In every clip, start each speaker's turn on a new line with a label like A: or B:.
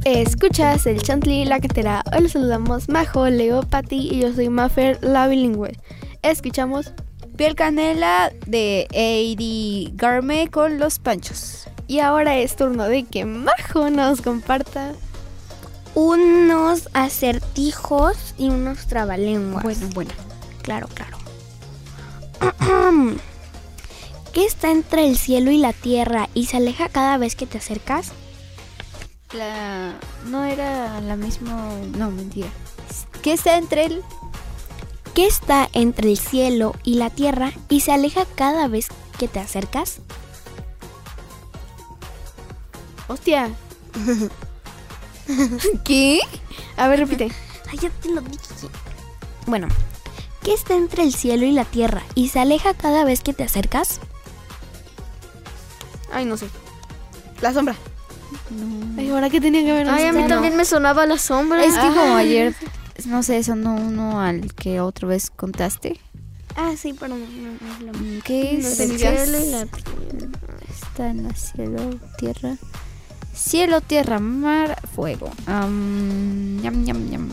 A: Escuchas el Chantley La Cantera. Hoy les saludamos Majo, Leo, Pati y yo soy Mafer, la bilingüe. Escuchamos
B: Piel Canela de Eddie Garme con Los Panchos.
A: y ahora es turno de que Majo nos comparta
C: unos acertijos y unos trabalenguas.
B: Bueno.
C: Claro. ¿Qué está entre el cielo y la tierra y se aleja cada vez que te acercas?
B: No era la misma... No, mentira. ¿Qué está entre él?
C: ¿Qué está entre el cielo y la tierra y se aleja cada vez que te acercas?
A: ¡Hostia!
B: ¿Qué?
A: A ver, repite.
C: Ay, ya te lo dije. Bueno, ¿qué está entre el cielo y la tierra y se aleja cada vez que te acercas?
A: Ay, no sé. La sombra.
B: No.
A: Ay, ¿ahora qué tenía que ver?
D: Ay, a mí también me sonaba la sombra.
B: Es que como ayer, no sé, sonó uno al que otra vez contaste.
C: Ah, sí, pero no es lo mismo.
B: ¿Qué
A: No
B: es?
A: tenía idea.
D: Cielo y la-
B: Está en la cielo, tierra, mar, fuego. Ñam.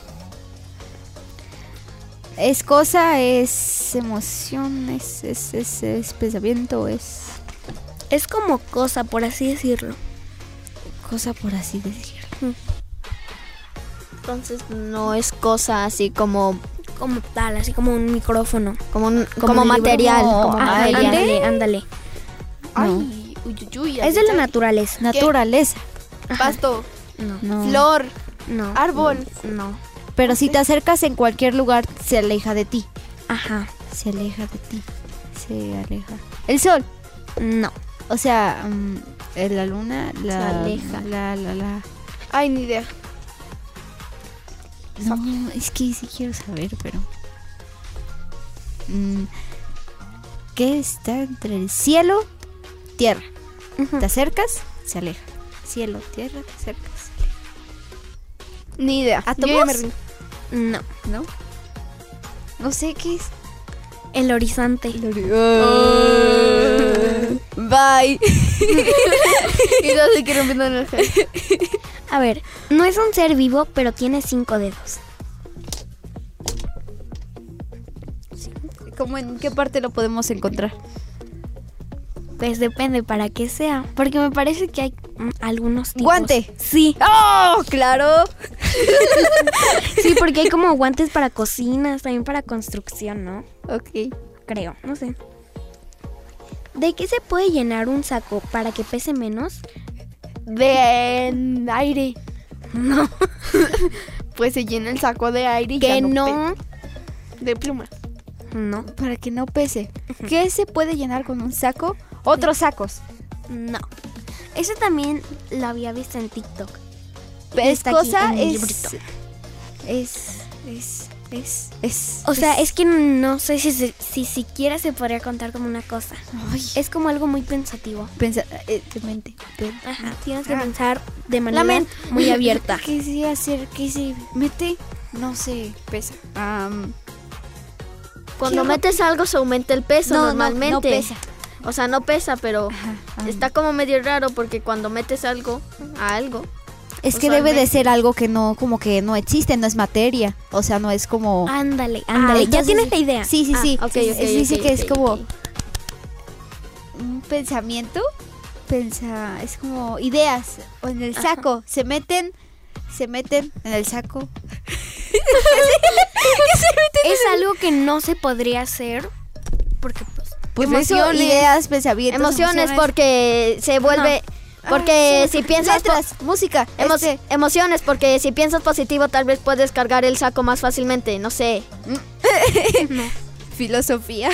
B: Es cosa, es emoción, es pensamiento, es
C: Es como cosa, por así decirlo.
B: cosa por así decirlo.
D: Entonces no es cosa así como
C: Tal, así como un micrófono.
D: como
C: un
D: material,
B: libro,
D: como
B: como
D: material.
C: Ándale.
A: Ay, uy,
C: Es de la naturaleza.
B: Naturaleza.
A: Pasto,
B: No.
A: flor,
C: No.
A: árbol.
C: No.
B: Pero si te acercas en cualquier lugar, se aleja de ti.
C: Ajá.
B: Se aleja de ti. Se aleja. El sol.
C: No.
B: O sea, la luna, la
C: aleja.
B: La.
A: Ay, ni idea.
B: No, es que sí quiero saber, pero... ¿Qué está entre el cielo, tierra? ¿Te acercas? Se aleja. Cielo, tierra, te acercas.
A: Ni idea.
B: ¿Átomos?
A: Yo ya me rindo.
C: No.
B: ¿No? No sé qué es.
C: El horizonte.
B: Bye.
A: Y no sé qué rompiendo en el gel.
C: A ver, no es un ser vivo, pero tiene 5 dedos.
B: ¿Cómo en qué parte lo podemos encontrar?
C: Pues depende para qué sea. Porque me parece que hay algunos tipos.
B: ¡Guante!
C: Sí.
B: ¡Oh, claro!
C: Sí, porque hay como guantes para cocinas, también para construcción, ¿no?
B: Ok.
C: Creo, no sé. ¿De qué se puede llenar un saco para que pese menos?
A: De aire.
C: No.
A: Pues se llena el saco de aire y
C: Que
A: ya
C: no.
A: De pluma.
C: No.
B: Para que no pese. ¿Qué se puede llenar con un saco? Otros sacos.
C: No. Eso también lo había visto en TikTok.
B: Es
C: Está aquí
B: cosa,
C: en el
B: es...
C: librito.
B: Es...
C: O sea, es que no sé si siquiera se podría contar como una cosa.
B: Ay,
C: Es como algo muy pensativo.
B: de mente.
C: Ajá, tienes que pensar de
D: La
C: manera
D: mente.
C: muy abierta.
B: ¿Qué se hacer? ¿Qué se mete? No sé, pesa.
D: Cuando
B: ¿Qué?
D: metes algo se aumenta el peso normalmente.
B: No pesa.
D: O sea, no pesa, pero
B: Ajá.
D: está como medio raro porque cuando metes algo a algo,
B: Es que debe de
D: usualmente-
B: ser algo que no, como que no existe, no es materia. O sea, no es como...
C: Ándale. Ya
B: entonces
C: tienes
B: sí.
C: la idea.
B: Sí.
D: ok,
B: Sí,
D: ok,
B: dice
D: ok,
B: que es
D: ok,
B: como
D: ok.
B: un pensamiento. Es como ideas. O en el saco. Se meten en el saco.
C: Es algo que no se podría hacer porque pues
B: Pues eso,
C: emociones.
B: ideas, pensamientos,
D: Emociones porque se vuelve... Porque si piensas...
B: letras, música,
D: Emociones porque si piensas positivo tal vez puedes cargar el saco más fácilmente, no sé.
B: filosofía.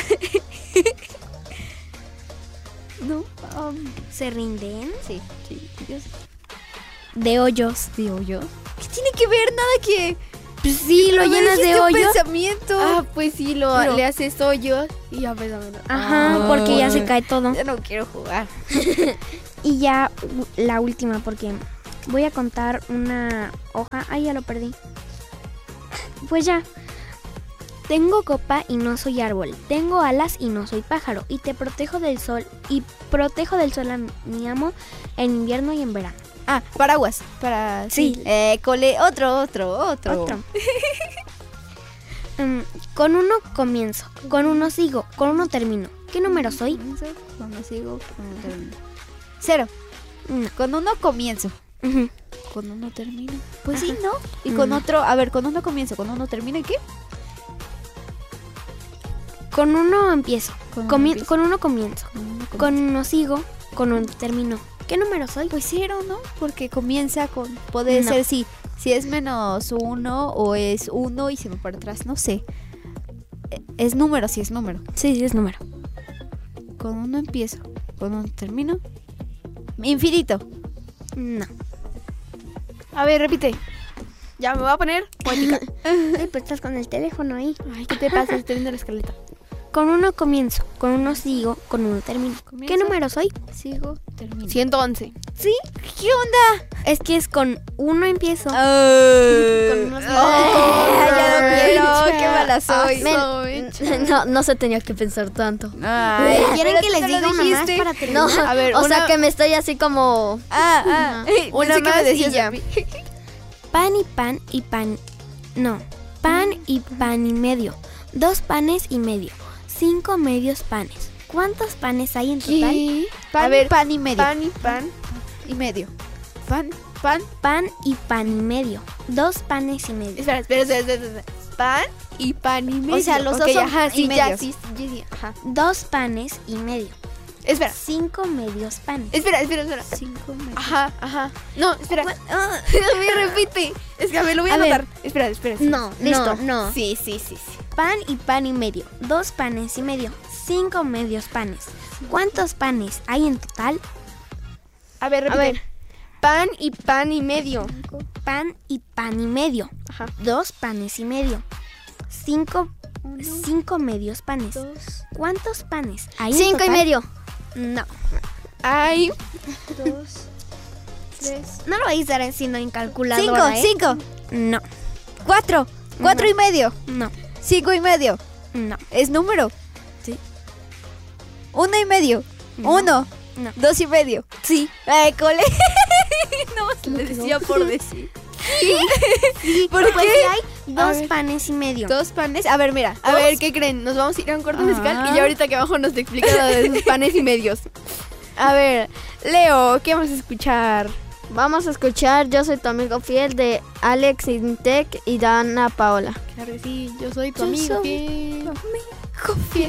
B: No,
C: se rinden
B: sí, Dios.
C: de hoyos.
B: Digo yo. ¿Qué tiene que ver? Nada que...
C: Pues sí, lo
B: No me
C: llenas de
B: dijiste un
C: hoyo.
B: pensamiento.
A: Ah, pues sí,
B: Pero-
A: le haces hoyos y ya ves.
C: Ajá, porque ya se cae todo.
B: Ya no quiero jugar.
C: Y ya la última, porque voy a contar una hoja. Ay, ya lo perdí. Pues ya. Tengo copa y no soy árbol. Tengo alas y no soy pájaro. Y te protejo del sol. Y protejo del sol a mi amo en invierno y en verano.
B: Paraguas.
C: Sí.
B: Otro.
C: Con uno comienzo, con uno sigo, con uno termino. ¿Qué número soy?
B: Con uno sigo, con uno termino. 0.
C: No.
B: Con uno comienzo.
C: Ujú.
B: Con uno termino. Pues sí, ¿no? Y con otro, a ver, con uno comienzo, con uno termino, ¿y qué?
C: Con uno empiezo,
B: Con uno
C: con,
B: empiezo.
C: con uno comienzo,
B: Con uno comienzo.
C: con uno sigo, con uno termino. ¿Qué número soy?
B: Pues 0, ¿no? Porque comienza con... Puede
C: No.
B: ser si es menos 1 o es 1 y se va para atrás, no sé. Es número, sí es número.
C: Sí, es número.
B: Con uno empiezo, con uno termino. Infinito.
C: No.
A: A ver, repite. Ya me voy a poner poética.
C: Ay, pues estás con el teléfono ahí.
A: Ay, ¿qué te pasa? Estoy viendo la escaleta.
C: Con uno comienzo, con uno sigo, con uno termino. ¿Qué
B: Comienzo.
C: número soy?
B: Sigo, termino.
A: 111.
C: ¿Sí?
B: ¿Qué onda?
C: Es que es con uno empiezo.
B: Con
C: uno sigo.
B: ya no quiero,
A: Ay,
B: qué mala soy.
D: No se tenía que pensar tanto.
B: Ay,
C: ¿Quieren
B: pero
C: que
B: tú
C: les
B: no lo
C: diga una más
B: dijiste.
C: para
D: No,
C: terminar?
A: A ver,
D: o sea
A: una-
D: que me estoy así como...
A: Una
B: Pensé que me
A: más y
B: decías
A: ya.
B: a mí.
C: Pan y pan y pan. No. Pan y pan y medio. 2 panes y medio. 5 medios panes. ¿Cuántos panes hay en total?
A: ¿Qué?
B: Pan,
A: A ver,
B: pan y medio.
A: pan y pan.
B: y medio. Pan.
C: Pan y pan y medio. 2 panes y medio.
A: Espera. Pan y pan y medio.
B: O sea, los
A: Ok,
B: dos son
A: ajá,
B: y
A: sí, ya,
B: medios.
A: sí, ajá.
C: 2 panes y medio.
A: Espera,
C: 5 medios panes.
A: espera.
B: 5 medios.
A: Ajá. No, espera. A ver, repite. Es que a ver, lo voy a
C: A ver.
A: anotar. Espera.
C: No,
A: Listo.
C: no.
A: Sí.
C: Pan y pan y medio. 2 panes y medio. 5 medios panes. ¿Cuántos panes hay en total?
A: A ver, repite.
C: A ver.
A: Pan y pan y medio.
C: Pan y pan y medio.
A: Ajá.
C: 2 panes y medio. 5 medios panes.
B: 2.
C: ¿Cuántos panes hay en
D: 5 y
C: total?
D: medio.
C: No.
A: Hay
B: 2. 3.
C: No lo vais a estar haciendo en calculadora,
B: 5.
C: No.
B: 4. 4 y medio.
C: No.
B: 5 y medio.
C: No.
B: ¿Es número?
C: Sí.
B: 1 y medio.
C: No.
B: 1.
C: No.
B: 2 y medio.
C: Sí.
B: Cole. No, le decía por decir. ¿Por
C: Pues
B: qué?
C: hay
A: A
C: 2
A: ver.
C: panes y medio.
B: 2 panes. A ver, mira.
A: A ver, ¿qué creen? Nos vamos a ir a un corte musical
B: Ah.
A: y ya ahorita que abajo nos explica lo de sus panes y medios. A ver, Leo, ¿qué vamos a escuchar?
D: Vamos a escuchar Yo soy tu amigo fiel de Alex Intec y Dana Paola.
A: Claro que sí, yo soy tu
B: Yo
A: amigo
B: soy
A: fiel.
B: fiel.